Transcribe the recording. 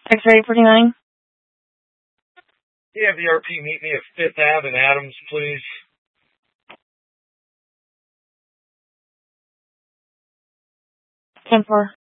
X-ray 49. Yeah, VRP, meet me at 5th Ave in Adams, please. 10-4.